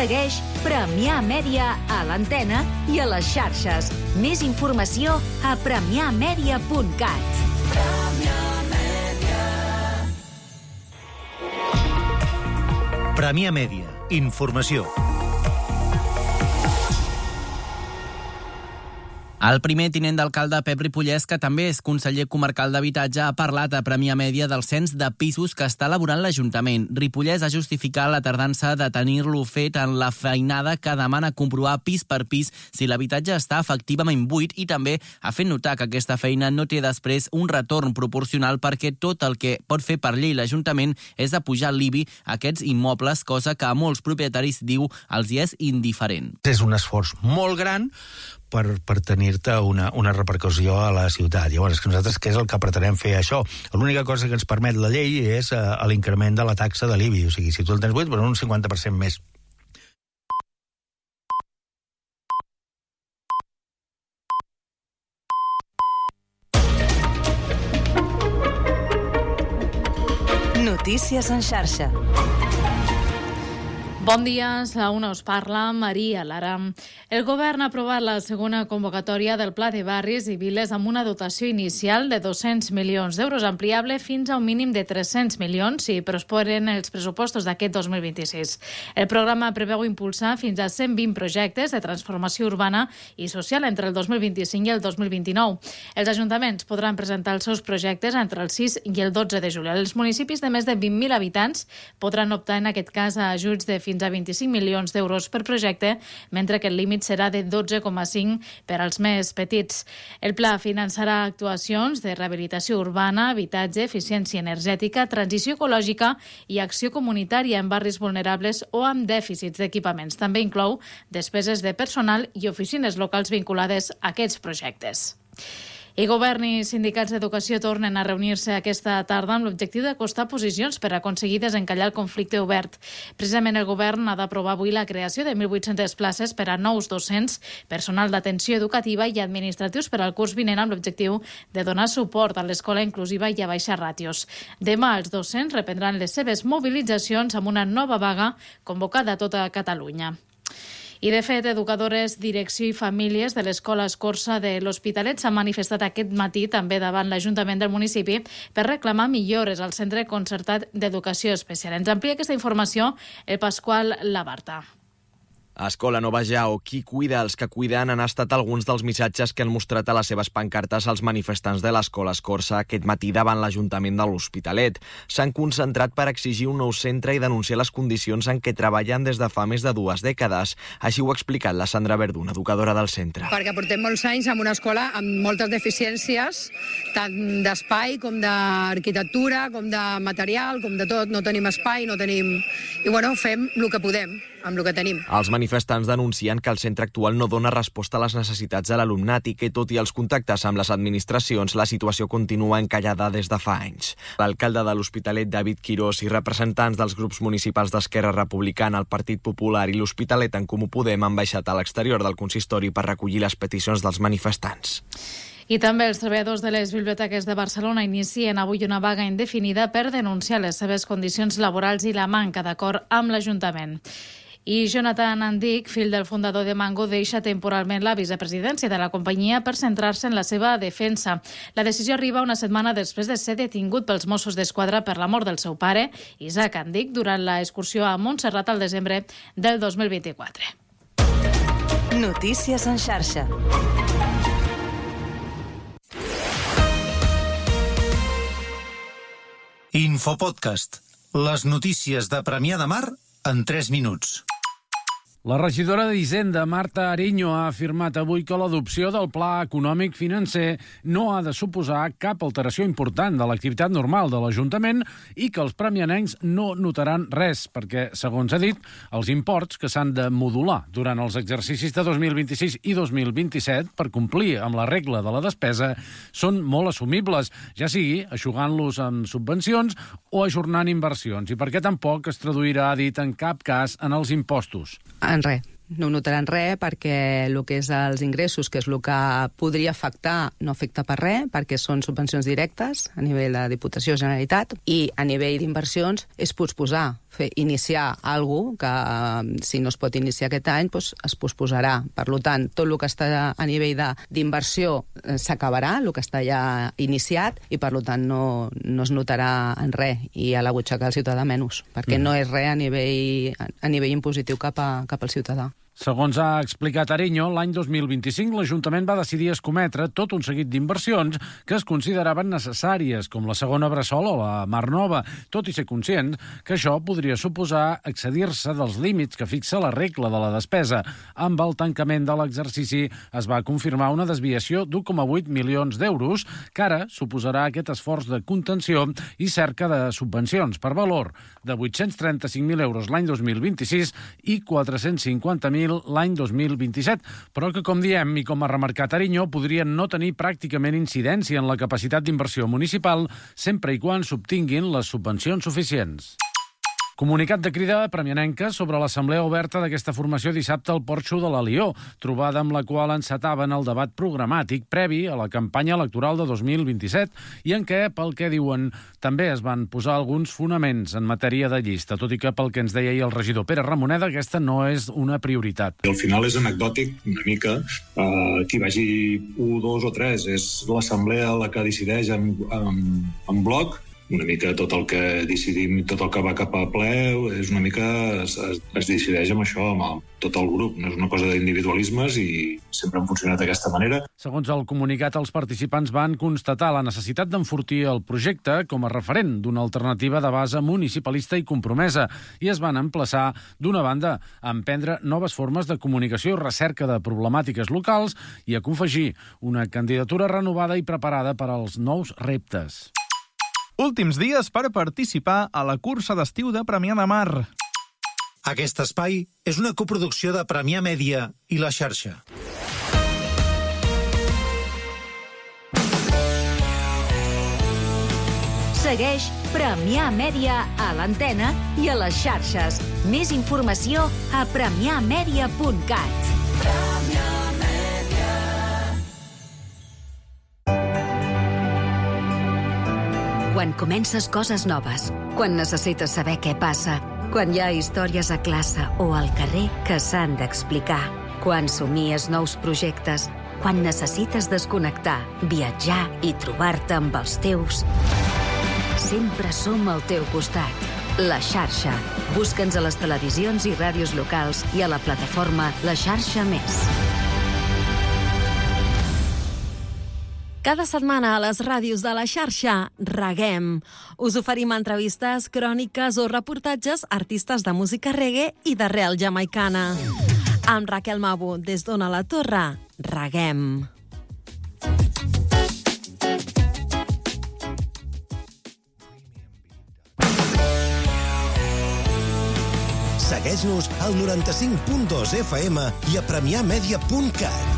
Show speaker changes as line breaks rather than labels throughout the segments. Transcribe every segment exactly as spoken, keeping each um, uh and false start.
Segueix Premià Mèdia a l'antena i a les xarxes. Més informació a premià mèdia punt cat.
Premià Mèdia. Informació.
El primer tinent d'alcalde, Pep Ripollès, que també és conseller comarcal d'Habitatge, ha parlat a Premià Mèdia del cens de pisos que està elaborant l'Ajuntament. Ripollès ha justificat la tardança de tenir-lo fet en la feinada que demana comprovar pis per pis si l'habitatge està efectivament buit, i també ha fet notar que aquesta feina no té després un retorn proporcional, perquè tot el que pot fer per llei l'Ajuntament és de pujar l'I B I a aquests immobles, cosa que a molts propietaris, diu, els hi és indiferent.
És un esforç molt gran per, per tenir-te una, una repercussió a la ciutat. Llavors, que nosaltres què és el que pretenem fer això? L'única cosa que ens permet la llei és eh, l'increment de la taxa de l'I B I. O sigui, si tu el tens buit, però un cinquanta per cent més.
Notícies en xarxa.
Bon dia, a la una us parla Maria Lara. El govern ha aprovat la segona convocatòria del Pla de Barris i Viles amb una dotació inicial de dos-cents milions d'euros, ampliable fins a un mínim de tres-cents milions si prosperen els pressupostos d'aquest dos mil vint-i-sis. El programa preveu impulsar fins a cent vint projectes de transformació urbana i social entre el dos mil vint-i-cinc i el dos mil vint-i-nou. Els ajuntaments podran presentar els seus projectes entre el sis i el dotze de juliol. Els municipis de més de vint mil habitants podran optar en aquest cas a ajuts de fins fins a vint-i-cinc milions d'euros per projecte, mentre que el límit serà de dotze coma cinc per als més petits. El pla finançarà actuacions de rehabilitació urbana, habitatge, eficiència energètica, transició ecològica i acció comunitària en barris vulnerables o amb dèficits d'equipaments. També inclou despeses de personal i oficines locals vinculades a aquests projectes. I govern i sindicats d'educació tornen a reunir-se aquesta tarda amb l'objectiu d'acostar posicions per aconseguir desencallar el conflicte obert. Precisament el govern ha d'aprovar avui la creació de mil vuit-centes places per a nous docents, personal d'atenció educativa i administratius per al curs vinent, amb l'objectiu de donar suport a l'escola inclusiva i a baixar ràtios. Demà els docents reprendran les seves mobilitzacions amb una nova vaga convocada a tota Catalunya. I, de fet, educadores, direcció i famílies de l'Escola Escorça de l'Hospitalet s'han manifestat aquest matí també davant l'Ajuntament del municipi per reclamar millores al Centre Concertat d'Educació Especial. Ens amplia aquesta informació el Pasqual Labarta.
Escola Nova Ja o Qui cuida els que cuiden han estat alguns dels missatges que han mostrat a les seves pancartes als manifestants de l'Escola Escorça aquest matí davant l'Ajuntament de l'Hospitalet. S'han concentrat per exigir un nou centre i denunciar les condicions en què treballen des de fa més de dues dècades. Així ho ha explicat la Sandra Verdun, educadora del centre.
Perquè portem molts anys en una escola amb moltes deficiències, tant d'espai com d'arquitectura, com de material, com de tot. No tenim espai, no tenim... I bueno, fem el que podem amb el que tenim.
Els manifestants denuncien que el centre actual no dona resposta a les necessitats de l'alumnat i que, tot i els contactes amb les administracions, la situació continua encallada des de fa anys. L'alcalde de l'Hospitalet, David Quirós, i representants dels grups municipals d'Esquerra Republicana, el Partit Popular i l'Hospitalet en Comú Podem han baixat a l'exterior del consistori per recollir les peticions dels manifestants.
I també els treballadors de les biblioteques de Barcelona inicien avui una vaga indefinida per denunciar les seves condicions laborals i la manca d'acord amb l'Ajuntament. I Jonathan Andic, fill del fundador de Mango, deixa temporalment la vicepresidència de la companyia per centrar-se en la seva defensa. La decisió arriba una setmana després de ser detingut pels Mossos d'Esquadra per la mort del seu pare, Isaac Andic, durant l'excursió a Montserrat al desembre del dos mil vint-i-quatre.
Notícies en xarxa.
Infopodcast. Les notícies de Premià de Mar en tres minuts.
La regidora d'Hisenda, Marta Ariño, ha afirmat avui que l'adopció del Pla Econòmic Financer no ha de suposar cap alteració important de l'activitat normal de l'Ajuntament i que els premianencs no notaran res, perquè, segons ha dit, els imports que s'han de modular durant els exercicis de dos mil vint-i-sis i dos mil vint-i-set per complir amb la regla de la despesa són molt assumibles, ja sigui eixugant-los amb subvencions o ajornant inversions, i perquè tampoc es traduirà, ha dit, en cap cas en els impostos.
En res. no notaran res perquè el que és els ingressos, que és el que podria afectar, no afecta per res, perquè són subvencions directes a nivell de Diputació Generalitat, i a nivell d'inversions és posposar, fer, iniciar alguna cosa que si no es pot iniciar aquest any doncs es posposarà. Per tant, tot el que està a nivell d'inversió s'acabarà, el que està ja iniciat, i per tant no, no es notarà en res, i a la butxaca del ciutadà menys, perquè mm. no és res a nivell, a nivell impositiu cap, a, cap al ciutadà.
Segons ha explicat Ariño, l'any dos mil vint-i-cinc l'Ajuntament va decidir escometre tot un seguit d'inversions que es consideraven necessàries, com la segona Bressol o la Mar Nova, tot i ser conscient que això podria suposar excedir-se dels límits que fixa la regla de la despesa. Amb el tancament de l'exercici es va confirmar una desviació d'un coma vuit milions d'euros, que ara suposarà aquest esforç de contenció i cerca de subvencions per valor de vuit-cents trenta-cinc mil euros l'any dos mil vint-i-sis i quatre-cents cinquanta mil l'any dos mil vint-i-set, però que, com diem i com ha remarcat Ariño, podrien no tenir pràcticament incidència en la capacitat d'inversió municipal sempre i quan s'obtinguin les subvencions suficients. Comunicat de crida premianenca sobre l'assemblea oberta d'aquesta formació dissabte al Porxo de l'Alió, trobada amb la qual encetaven el debat programàtic previ a la campanya electoral de dos mil vint-i-set i en què, pel que diuen, també es van posar alguns fonaments en matèria de llista, tot i que, pel que ens deia ahir el regidor Pere Ramoneda, aquesta no és una prioritat.
Al final és anecdòtic una mica, eh, qui vagi un, dos o tres, és l'assemblea la que decideix en, en, en bloc. Una mica tot el que decidim, tot el que va cap a ple, és una mica es, es, es decideix amb això, amb el, tot el grup. No és una cosa d'individualismes i sempre han funcionat d'aquesta manera.
Segons el comunicat, els participants van constatar la necessitat d'enfortir el projecte com a referent d'una alternativa de base municipalista i compromesa i es van emplaçar, d'una banda, a emprendre noves formes de comunicació i recerca de problemàtiques locals i a confegir una candidatura renovada i preparada per als nous reptes.
Últims dies per participar a la cursa d'estiu de Premià de Mar.
Aquest espai és una coproducció de Premià Mèdia i La Xarxa.
Segueix Premià Mèdia a l'Antena i a les xarxes. Més informació a premià mèdia punt cat. Quan comences coses noves, quan necessites saber què passa, quan hi ha històries a classe o al carrer que s'han d'explicar, quan somies nous projectes, quan necessites desconnectar, viatjar i trobar-te amb els teus, sempre som al teu costat. La Xarxa. Busca'ns a les televisions i ràdios locals i a la plataforma La Xarxa Més.
Cada setmana a les ràdios de la xarxa Reguem. Us oferim entrevistes, cròniques o reportatges a artistes de música reggae i d'arrel jamaicana. Amb Raquel Mabo, des d'Ona la Torre, Reguem.
Segueix-nos al noranta-cinc punt dos F M i a premià mèdia punt cat.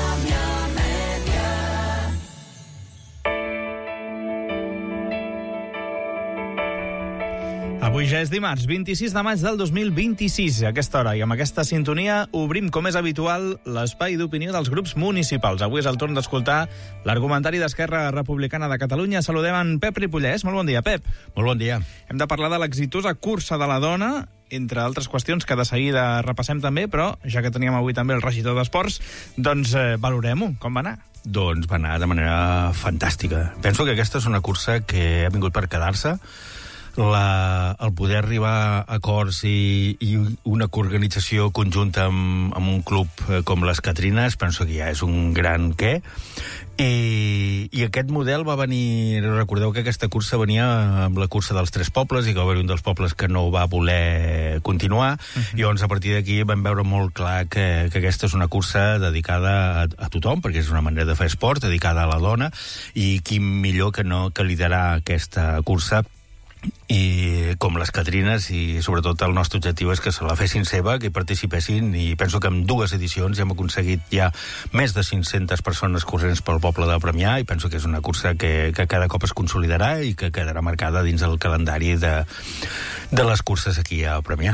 Avui ja és dimarts, vint-i-sis de maig del dos mil vint-i-sis. A aquesta hora i amb aquesta sintonia obrim, com és habitual, l'espai d'opinió dels grups municipals. Avui és el torn d'escoltar l'argumentari d'Esquerra Republicana de Catalunya. Saludem en Pep Ripollès. Molt bon dia, Pep.
Molt bon dia.
Hem de parlar de l'exitosa cursa de la dona, entre altres qüestions que de seguida repassem també, però ja que teníem avui també el regidor d'Esports, doncs eh, valorem-ho. Com va anar?
Doncs va anar de manera fantàstica. Penso que aquesta és una cursa que ha vingut per quedar-se. La, el poder arribar a acords i, i una coorganització conjunta amb, amb un club com les Catrines, penso que ja és un gran què. I, i aquest model va venir... Recordeu que aquesta cursa venia amb la cursa dels tres pobles i que va haver un dels pobles que no va voler continuar. Uh-huh. I llavors, a partir d'aquí, vam veure molt clar que, que aquesta és una cursa dedicada a, a tothom, perquè és una manera de fer esport, dedicada a la dona, i qui millor que no que liderar aquesta cursa i com les Catrines, i sobretot el nostre objectiu és que se la fessin seva, que hi participessin, i penso que en dues edicions ja hem aconseguit ja més de cinc-centes persones corrents pel poble de Premià, i penso que és una cursa que, que cada cop es consolidarà i que quedarà marcada dins el calendari de, de les curses aquí a Premià.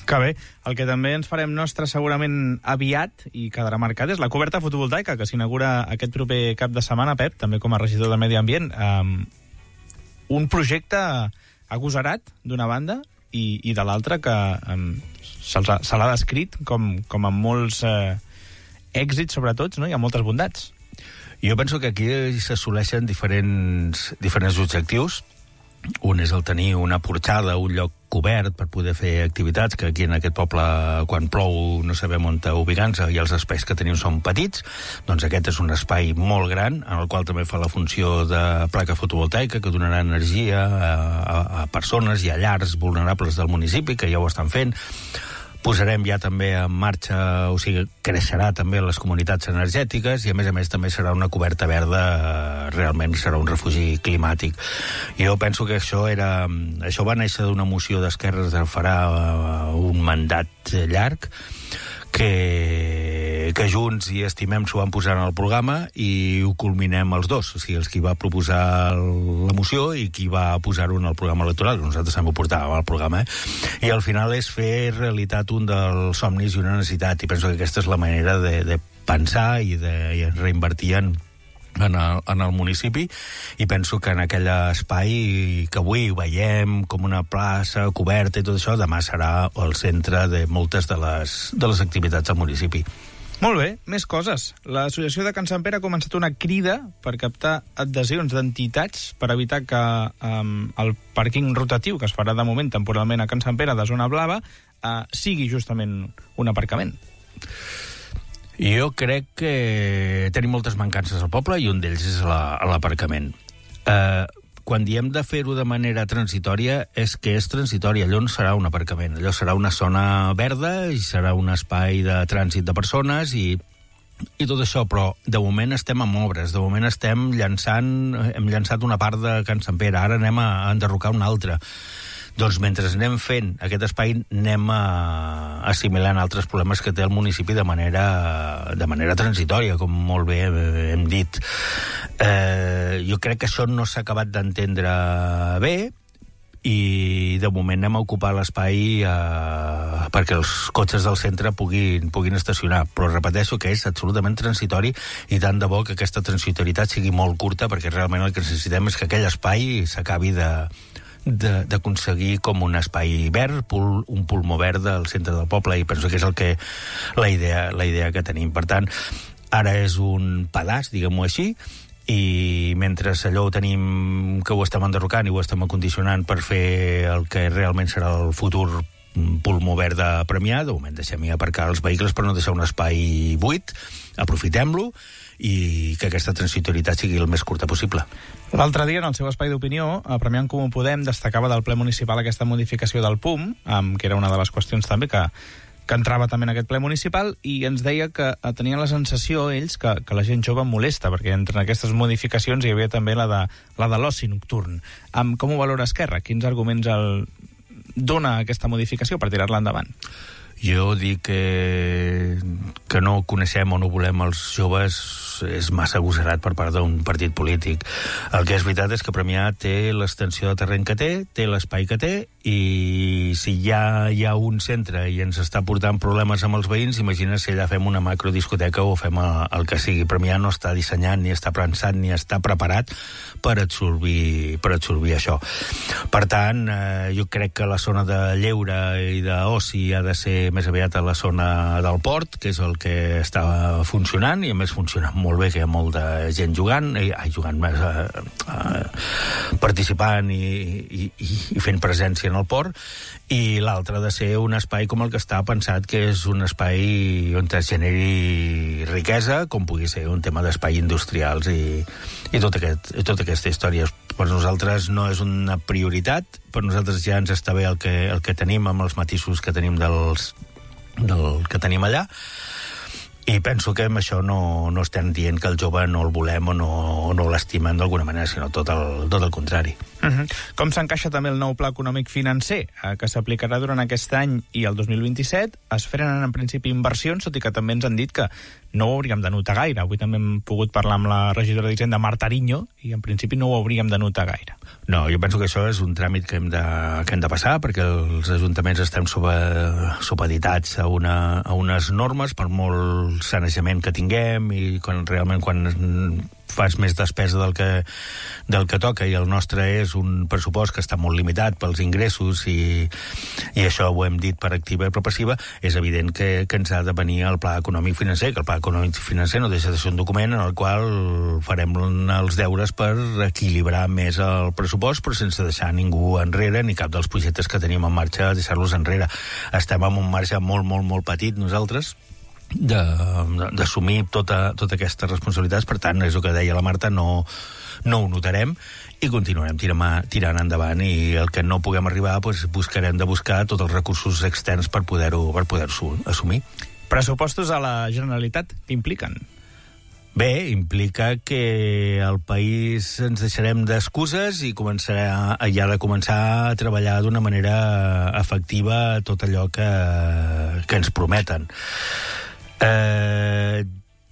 Que bé. El que també ens farem nostre segurament aviat i quedarà marcat és la coberta fotovoltaica que s'inaugura aquest proper cap de setmana, Pep, també com a regidor de Medi Ambient. Um, un projecte agosarat, d'una banda, i, i de l'altra que um, se l'ha descrit com, com amb molts eh, èxits, sobretot, no? Hi ha moltes bondats.
Jo penso que aquí s'assoleixen diferents, diferents objectius. Un és el tenir una porxada, un lloc cobert per poder fer activitats, que aquí en aquest poble, quan plou, no sabem on ubicar-nos, i els espais que tenim són petits. Doncs aquest és un espai molt gran, en el qual també fa la funció de placa fotovoltaica, que donarà energia a, a, a persones i a llars vulnerables del municipi, que ja ho estan fent. Posarem ja també en marxa, o sigui, creixerà també les comunitats energètiques i, a més a més, també serà una coberta verda, realment serà un refugi climàtic. Jo penso que això era... Això va néixer d'una moció d'Esquerres de farà un mandat llarg, que, que Junts i Estimem s'ho van posar en el programa i ho culminem els dos, o sigui, els qui va proposar la moció i qui va posar-ho en el programa electoral. Nosaltres també ho portàvem al programa, eh? I al final és fer realitat un dels somnis i una necessitat, i penso que aquesta és la manera de, de pensar i de i reinvertir en En el, en el municipi, i penso que en aquell espai que avui veiem com una plaça coberta i tot això, demà serà el centre de moltes de les, de les activitats del municipi.
Molt bé, més coses. L'Associació de Can Sant Pere ha començat una crida per captar adhesions d'entitats per evitar que um, el pàrquing rotatiu que es farà de moment temporalment a Can Sant Pere de Zona Blava uh, sigui justament un aparcament.
Jo crec que tenim moltes mancances al poble i un d'ells és l'aparcament. Eh, quan diem de fer-ho de manera transitòria, és que és transitòria. Allò no serà un aparcament, allò serà una zona verda i serà un espai de trànsit de persones i, i tot això, però de moment estem amb obres, de moment estem llançant, hem llançat una part de Can Sant Pere, ara anem a enderrocar una altra. Doncs mentre anem fent aquest espai anem a, assimilant altres problemes que té el municipi de manera, de manera transitòria, com molt bé hem dit. Eh, jo crec que això no s'ha acabat d'entendre bé i de moment anem a ocupar l'espai eh, perquè els cotxes del centre puguin, puguin estacionar, però repeteixo que és absolutament transitori i tant de bo que aquesta transitorietat sigui molt curta, perquè realment el que necessitem és que aquell espai s'acabi de d'aconseguir com un espai verd, pul, un pulmó verd al centre del poble, i penso que és el que la idea, la idea que tenim. Per tant, ara és un pedaç, diguem-ho així, i mentre allò ho tenim, que ho estem enderrocant i ho estem acondicionant per fer el que realment serà el futur pulmó verd de Premià, de moment deixem-hi aparcar els vehicles per no deixar un espai buit, aprofitem-lo i que aquesta transitorietat sigui el més curta possible.
L'altre dia, en el seu espai d'opinió, a Premià en Comú Podem destacava del ple municipal aquesta modificació del P U M, um, que era una de les qüestions també que, que entrava també en aquest ple municipal, i ens deia que tenien la sensació, ells, que, que la gent jove molesta, perquè entre aquestes modificacions hi havia també la de, la de l'oci nocturn. Um, com ho valora Esquerra? Quins arguments el dona aquesta modificació per tirar-la endavant?
Jo dic que, que no coneixem o no volem els joves és massa agosarat per part d'un partit polític. El que és veritat és que Premià té l'extensió de terreny que té, té l'espai que té, i si ja hi ha un centre i ens està portant problemes amb els veïns, imagina si allà fem una macrodiscoteca o fem el, el que sigui. Premià no està dissenyant, ni està pensat, ni està preparat per absorbir, per absorbir això. Per tant, eh, jo crec que la zona de lleure i d'oci ha de ser més aviat a la zona del port, que és el que està funcionant, i a més funciona molt bé, que hi ha molta gent jugant, i, ai, jugant més, eh, eh, participant i, i, i fent presència en el port, i l'altre ha de ser un espai com el que està pensat, que és un espai on es generi riquesa, com pugui ser un tema d'espai industrials i, i tot aquest, tota aquesta història. Per nosaltres no és una prioritat, per nosaltres ja ens està bé el que, el que tenim, amb els matisos que tenim dels, del que tenim allà, i penso que amb això no, no estem dient que el jove no el volem o no, o no l'estimem d'alguna manera, sinó tot el, tot el contrari.
Uh-huh. Com s'encaixa també el nou pla econòmic financer, eh, que s'aplicarà durant aquest any i el dos mil vint-i-set? Es frenen en principi inversions, tot i que també ens han dit que no ho hauríem de notar gaire. Avui també hem pogut parlar amb la regidora d'Hisenda, Marta Ariño, i en principi no ho hauríem de notar gaire.
No, jo penso que això és un tràmit que hem de, que hem de passar, perquè els ajuntaments estem supeditats a, una, a unes normes per molt sanejament que tinguem, i quan realment quan fas més despesa del que, del que toca, i el nostre és un pressupost que està molt limitat pels ingressos, i, i això ho hem dit per activa i per passiva, és evident que, que ens ha de venir el pla econòmic financer, que el pla econòmic financer no deixa de ser un document en el qual farem els deures per equilibrar més el pressupost, però sense deixar ningú enrere, ni cap dels projectes que tenim en marxa deixar-los enrere. Estem en un marge molt, molt, molt petit nosaltres, d'assumir tota, tota aquesta responsabilitats. Per tant, és el que deia la Marta, no, no ho notarem i continuarem tirant, tirant endavant, i el que no puguem arribar doncs buscarem de buscar tots els recursos externs per poder-ho per poder-ho assumir.
Pressupostos a la Generalitat t'impliquen?
Bé, implica que al país ens deixarem d'excuses i començarà, ja de començar a treballar d'una manera efectiva tot allò que, que ens prometen. Eh,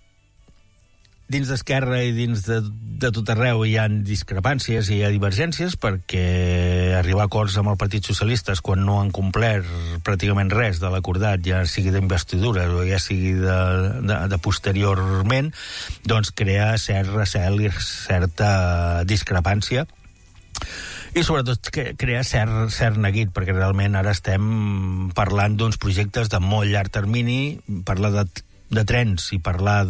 dins d'Esquerra i dins de, de tot arreu hi ha discrepàncies i hi ha divergències, perquè arribar a acords amb el Partit Socialista quan no han complert pràcticament res de l'acordat, ja sigui d'investidura o ja sigui de, de, de posteriorment, doncs crea cert recel i certa discrepància, i sobretot crea cert, cert neguit, perquè realment ara estem parlant d'uns projectes de molt llarg termini, parlar de, de trens i parlar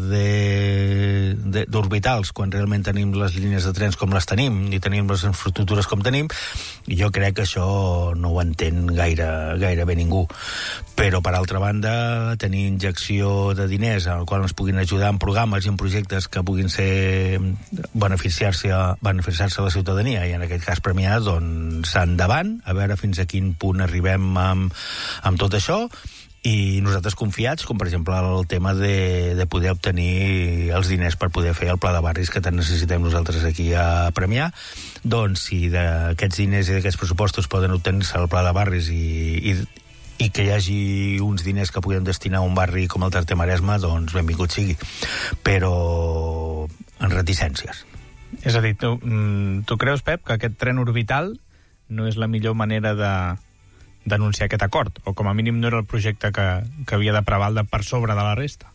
d'orbitals, quan realment tenim les línies de trens com les tenim i tenim les infraestructures com tenim, i jo crec que això no ho entén gaire, gairebé ningú. Però, per altra banda, tenir injecció de diners en el qual ens puguin ajudar en programes i en projectes que puguin ser beneficiar-se beneficiar-se a la ciutadania, i en aquest cas premiar, doncs endavant, a veure fins a quin punt arribem amb, amb tot això, i nosaltres confiats, com per exemple el tema de, de poder obtenir els diners per poder fer el pla de barris que tant necessitem nosaltres aquí a Premià. Doncs si d'aquests diners i d'aquests pressupostos poden obtenir-se el pla de barris i, i, i que hi hagi uns diners que puguem destinar a un barri com el Tercer Maresme, doncs benvingut sigui. Però en reticències.
És a dir, tu, tu creus, Pep, que aquest tren orbital no és la millor manera de d'anunciar aquest acord, o com a mínim no era el projecte que, que havia de prevaldre per sobre de la resta?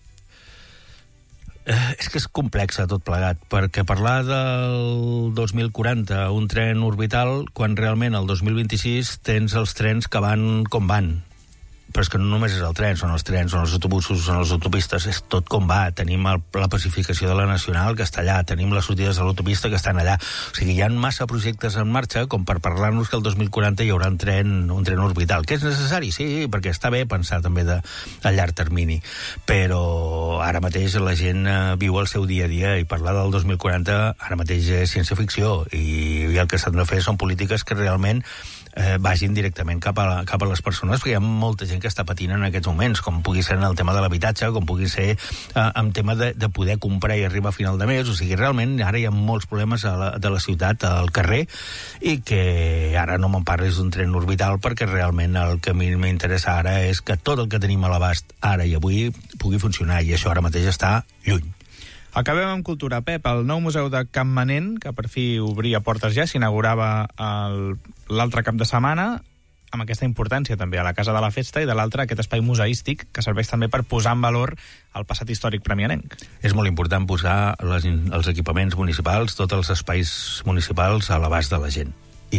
Eh, és que és complex tot plegat, perquè parlar del dos mil quaranta, un tren orbital, quan realment el dos mil vint-i-sis tens els trens que van com van. Però és que no només és el tren, són els trens, són els autobusos, són les autopistes, és tot com va. Tenim el, la pacificació de la Nacional, que està allà, tenim les sortides de l'autopista, que estan allà. O sigui, hi ha massa projectes en marxa com per parlar-nos que el dos mil quaranta hi haurà un tren, un tren orbital. Que és necessari? Sí, perquè està bé pensar també de, a llarg termini. Però ara mateix la gent eh, viu el seu dia a dia, i parlar del dos mil quaranta ara mateix és ciència-ficció, i, i el que s'han de fer són polítiques que realment eh, vagin directament cap a, cap a les persones, perquè hi ha molta gent que està patint en aquests moments, com pugui ser en el tema de l'habitatge, com pugui ser eh, en tema de, de poder comprar i arribar a final de mes. O sigui, realment ara hi ha molts problemes a la, de la ciutat, al carrer, i que ara no me'n parlis d'un tren orbital, perquè realment el que a mi m'interessa ara és que tot el que tenim a l'abast ara i avui pugui funcionar, i això ara mateix està lluny.
Acabem amb cultura, Pep. El nou museu de Campmanent, que per fi obria portes ja, s'inaugurava l'altre cap de setmana, amb aquesta importància també a la Casa de la Festa, i de l'altre aquest espai museístic que serveix també per posar en valor el passat històric premianenc.
És molt important posar les, els equipaments municipals, tots els espais municipals a l'abast de la gent.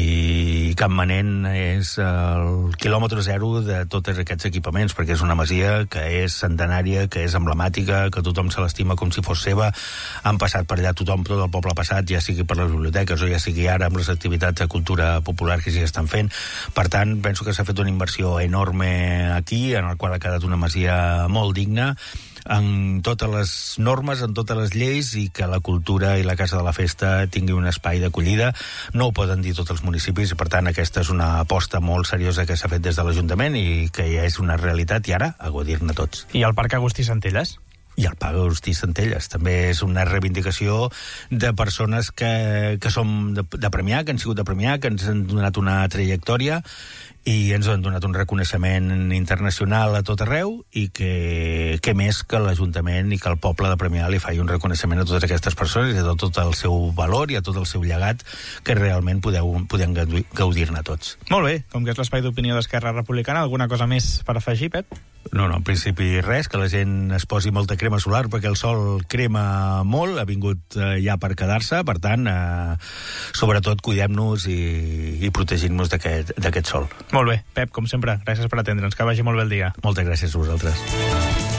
I Campmanent és el quilòmetre zero de tots aquests equipaments, perquè és una masia que és centenària, que és emblemàtica, que tothom se l'estima com si fos seva. Han passat per allà tothom, tot el poble ha passat, ja sigui per les biblioteques o ja sigui ara amb les activitats de cultura popular que s'hi estan fent. Per tant, penso que s'ha fet una inversió enorme aquí, en el qual ha quedat una masia molt digna, en totes les normes, en totes les lleis, i que la cultura i la Casa de la Festa tingui un espai d'acollida. No ho poden dir tots els municipis, i per tant aquesta és una aposta molt seriosa que s'ha fet des de l'Ajuntament i que ja és una realitat, i ara a gaudir-ne tots.
I el Parc Agustí Centelles?
I el Pau Agustí Centelles. També és una reivindicació de persones que, que som de, de Premià, que han sigut de Premià, que ens han donat una trajectòria i ens han donat un reconeixement internacional a tot arreu i que, que més que l'Ajuntament i que el poble de Premià li faci un reconeixement a totes aquestes persones i a tot, tot el seu valor i a tot el seu llegat que realment podeu, podem gaudir-ne tots.
Molt bé, com que és l'espai d'opinió d'Esquerra Republicana, alguna cosa més per afegir, Pep?
No, no, en principi res, que la gent es posi molta crema solar perquè el sol crema molt, ha vingut eh, ja per quedar-se, per tant, eh, sobretot cuidem-nos i, i protegim-nos d'aquest sol.
Molt bé, Pep, com sempre, gràcies per atendre'ns, que vagi molt bé el dia.
Moltes gràcies a vosaltres.